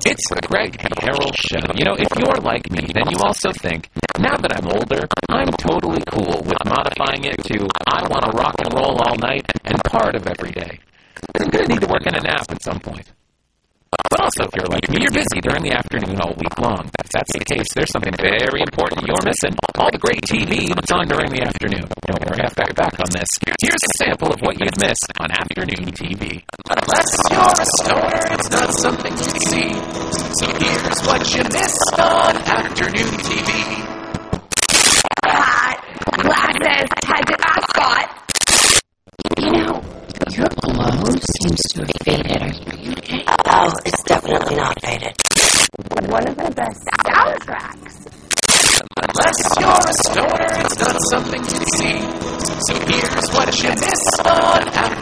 It's the Greg P. Harrell Show. You know, if you're like me, then you also think, now that I'm older, I'm totally cool with modifying it to I want to rock and roll all night and part of every day. I'm going to need to work in a nap at some point. But also, if you're like me, you're busy during the afternoon all week long. If that's the case, there's something very important you're missing. All the great TV that's on during the afternoon. Don't worry, I've got your back on this. Here's a sample of what you'd miss on afternoon TV. Unless you're a stoner, it's not something to see. So here's what you miss on afternoon TV. Glasses, tied to ascot. You know, your glow seems to have faded. Are you okay? Oh, it's definitely not faded. One of the best soundtracks. Unless you're a stoner, it's not something to see. So here's what you miss on afternoon